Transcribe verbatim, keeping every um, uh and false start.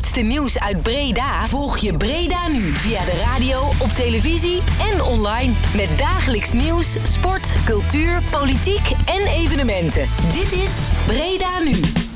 laatste nieuws uit Breda volg je Breda Nu via de radio, op televisie en online. Met dagelijks nieuws, sport, cultuur, politiek en evenementen. Dit is Breda Nu.